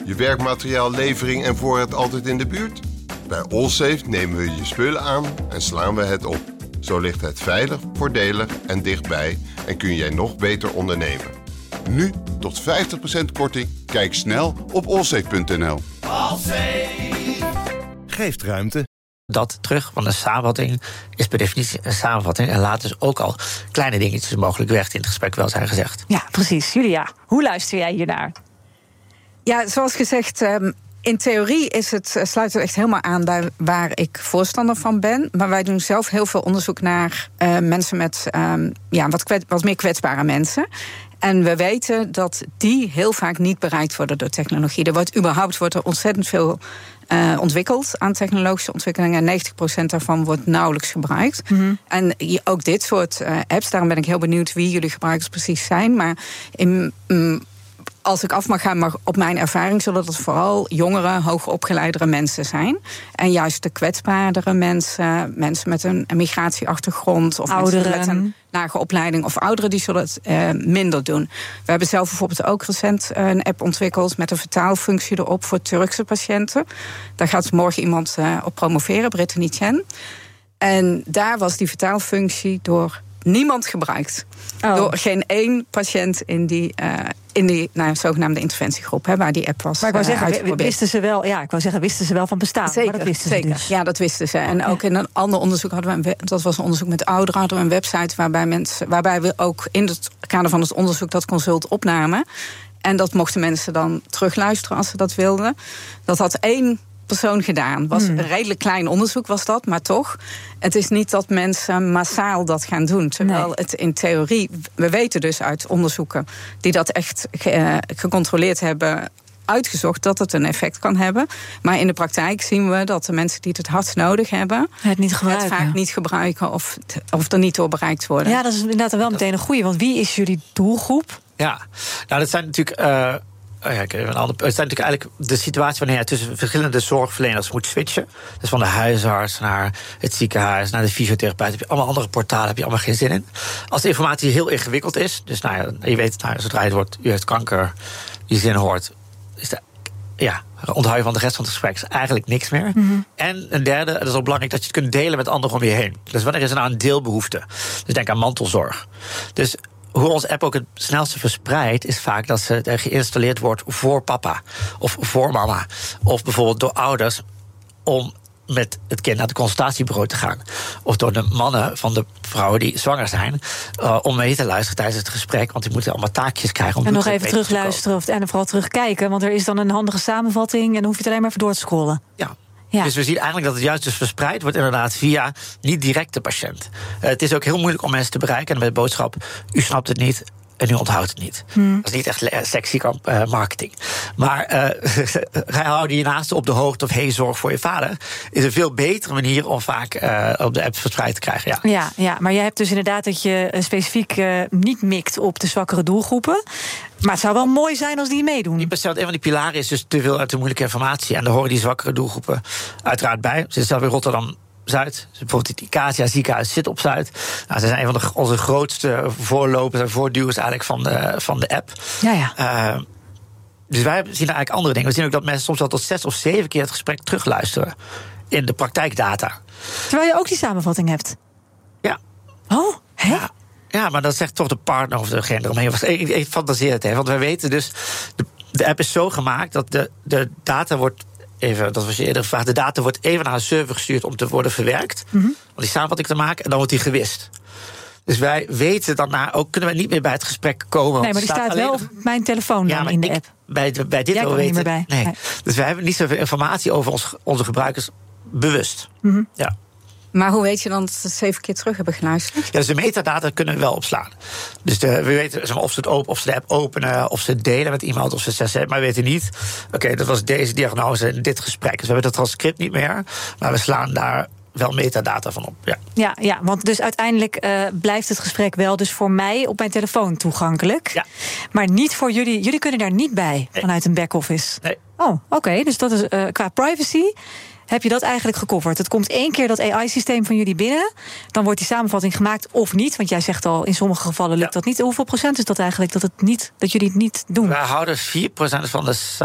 Je werkmateriaal, levering en voorraad altijd in de buurt? Bij Allsafe nemen we je spullen aan en slaan we het op. Zo ligt het veilig, voordelig en dichtbij en kun jij nog beter ondernemen. Nu tot 50% korting. Kijk snel op allsafe.nl. Geeft ruimte. Dat terug, want een samenvatting is per definitie een samenvatting. En laat dus ook al kleine dingetjes mogelijk weg in het gesprek wel zijn gezegd. Ja, precies. Julia, hoe luister jij hiernaar? Ja, zoals gezegd, in theorie sluit het echt helemaal aan bij waar ik voorstander van ben. Maar wij doen zelf heel veel onderzoek naar mensen met wat meer kwetsbare mensen. En we weten dat die heel vaak niet bereikt worden door technologie. Er wordt ontzettend veel ontwikkeld aan technologische ontwikkelingen. En 90% daarvan wordt nauwelijks gebruikt. Mm-hmm. En ook dit soort apps, daarom ben ik heel benieuwd wie jullie gebruikers precies zijn. Maar als ik af mag gaan op mijn ervaring, zullen dat vooral jongere, hoogopgeleidere mensen zijn. En juist de kwetsbaardere mensen met een migratieachtergrond of ouderen mensen met een lage opleiding of ouderen, die zullen het minder doen. We hebben zelf bijvoorbeeld ook recent een app ontwikkeld met een vertaalfunctie erop voor Turkse patiënten. Daar gaat morgen iemand op promoveren, Brittany Chen. En daar was die vertaalfunctie door niemand gebruikt. Oh. Door geen één patiënt in die zogenaamde interventiegroep, waar die app was. Maar ik wou zeggen, wisten ze wel van bestaan. Zeker, maar dat wisten zeker. Ze dus. Ja, dat wisten ze. En ook in een ander onderzoek dat was een onderzoek met ouderen, hadden we een website waarbij we ook in het kader van het onderzoek dat consult opnamen. En dat mochten mensen dan terugluisteren als ze dat wilden. Dat had één persoon gedaan. Was een redelijk klein onderzoek was dat, maar toch. Het is niet dat mensen massaal dat gaan doen. Terwijl het in theorie, we weten dus uit onderzoeken die dat echt gecontroleerd hebben, uitgezocht dat het een effect kan hebben. Maar in de praktijk zien we dat de mensen die het hardst nodig hebben, het vaak niet gebruiken of er niet door bereikt worden. Ja, dat is inderdaad wel meteen een goeie. Want wie is jullie doelgroep? Ja, nou dat zijn natuurlijk het is natuurlijk eigenlijk de situatie wanneer je tussen verschillende zorgverleners moet switchen. Dus van de huisarts naar het ziekenhuis, naar de fysiotherapeut. Heb je allemaal andere portalen, heb je allemaal geen zin in. Als de informatie heel ingewikkeld is, dus je weet, zodra het wordt, u heeft kanker, je zin hoort, is onthoud je van de rest van het gesprek is eigenlijk niks meer. Mm-hmm. En een derde, het is ook belangrijk dat je het kunt delen met anderen om je heen. Dus wanneer is er nou een deelbehoefte? Dus denk aan mantelzorg. Dus hoe onze app ook het snelste verspreidt, is vaak dat ze geïnstalleerd wordt voor papa of voor mama. Of bijvoorbeeld door ouders om met het kind naar het consultatiebureau te gaan. Of door de mannen van de vrouwen die zwanger zijn, om mee te luisteren tijdens het gesprek. Want die moeten allemaal taakjes krijgen. Om en nog even terugluisteren en vooral terugkijken. Want er is dan een handige samenvatting en dan hoef je het alleen maar even door te scrollen. Ja. Dus we zien eigenlijk dat het juist dus verspreid wordt inderdaad via niet direct de patiënt. Het is ook heel moeilijk om mensen te bereiken. En met de boodschap, u snapt het niet en u onthoudt het niet. Dat is niet echt sexy marketing. Maar ga houden je naasten op de hoogte of zorg voor je vader is een veel betere manier om vaak op de app verspreid te krijgen. Ja, maar jij hebt dus inderdaad dat je specifiek niet mikt op de zwakkere doelgroepen. Maar het zou wel mooi zijn als die meedoen. Een van die pilaren is dus te veel uit de moeilijke informatie. En daar horen die zwakkere doelgroepen uiteraard bij. Ze is zelf in Rotterdam-Zuid. Dus bijvoorbeeld het Icacia ziekenhuis zit op Zuid. Nou, ze zijn een van onze grootste voorlopers en voortduwers eigenlijk van de app. Ja. Dus wij zien eigenlijk andere dingen. We zien ook dat mensen soms wel tot 6 of 7 keer het gesprek terugluisteren in de praktijkdata. Terwijl je ook die samenvatting hebt. Ja. Oh, hè? Ja, maar dat zegt toch de partner of degene eromheen. Ik fantaseer het even, want wij weten dus, de app is zo gemaakt dat de data wordt even, dat was je eerder gevraagd, de data wordt even naar een server gestuurd om te worden verwerkt, om die samenvatting te maken, en dan wordt die gewist. Dus wij weten daarna ook, kunnen we niet meer bij het gesprek komen. Nee, maar die staat wel op mijn telefoon dan in de app. Bij dit al weten. Bij. Nee. Dus wij hebben niet zoveel informatie over onze gebruikers bewust. Mm-hmm. Ja. Maar hoe weet je dan dat ze het 7 keer terug hebben geluisterd? Ja, dus de metadata kunnen we wel opslaan. Dus we weten of ze de app openen, of ze het delen met iemand, of ze zeggen, maar we weten niet. Oké, dat was deze diagnose in dit gesprek. Dus we hebben het transcript niet meer, maar we slaan daar wel metadata van op. Ja, want dus uiteindelijk blijft het gesprek wel dus voor mij op mijn telefoon toegankelijk. Ja. Maar niet voor jullie. Jullie kunnen daar niet bij vanuit een back-office. Nee. Oh, oké. Dus dat is qua privacy. Heb je dat eigenlijk gecoverd? Het komt 1 keer dat AI-systeem van jullie binnen. Dan wordt die samenvatting gemaakt of niet. Want jij zegt al, in sommige gevallen lukt dat niet. Hoeveel procent is dat eigenlijk dat jullie het niet doen? Wij houden 4% van de